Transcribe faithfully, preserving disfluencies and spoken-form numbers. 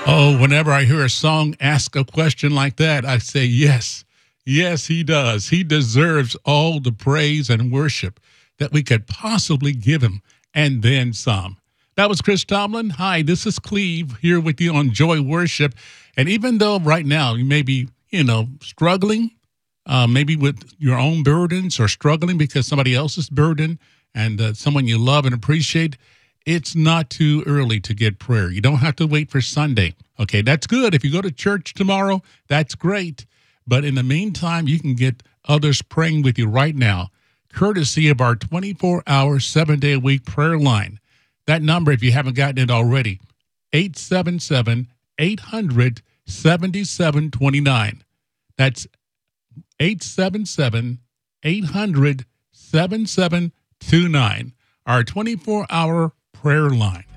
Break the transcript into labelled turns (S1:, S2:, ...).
S1: Oh, whenever I hear a song ask a question like that, I say, yes, yes, he does. He deserves all the praise and worship that we could possibly give him, and then some. That was Chris Tomlin. Hi, this is Cleve here with you on Joy Worship. And even though right now you may be, you know, struggling, uh, maybe with your own burdens or struggling because somebody else's burden and uh, someone you love and appreciate, it's not too early to get prayer. You don't have to wait for Sunday. Okay, that's good. If you go to church tomorrow, that's great. But in the meantime, you can get others praying with you right now, courtesy of our twenty-four hour, seven-day-a-week prayer line. That number, if you haven't gotten it already, eight seven seven, eight hundred, seventy-seven twenty-nine. That's eight seven seven, eight hundred, seventy-seven twenty-nine. Our twenty-four hour prayer line.